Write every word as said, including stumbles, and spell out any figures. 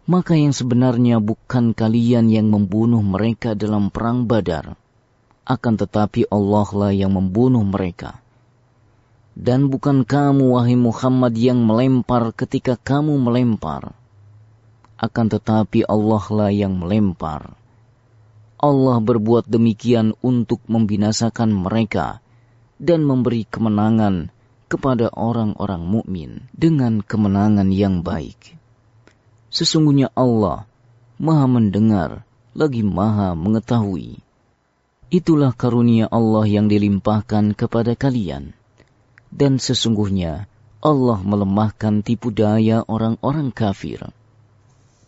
maka yang sebenarnya bukan kalian yang membunuh mereka dalam perang Badar, akan tetapi Allah lah yang membunuh mereka. Dan bukan kamu, wahai Muhammad, yang melempar ketika kamu melempar, akan tetapi Allah lah yang melempar. Allah berbuat demikian untuk membinasakan mereka dan memberi kemenangan kepada orang-orang mukmin dengan kemenangan yang baik. Sesungguhnya Allah Maha mendengar lagi Maha mengetahui. Itulah karunia Allah yang dilimpahkan kepada kalian. Dan sesungguhnya Allah melemahkan tipu daya orang-orang kafir.